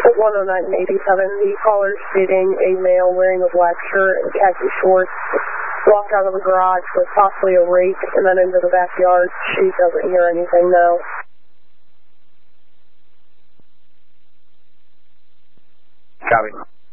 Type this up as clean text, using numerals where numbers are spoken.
10987, the caller stating a male wearing a black shirt and khaki shorts walked out of the garage with possibly a rake and then into the backyard. She doesn't hear anything now. Copy.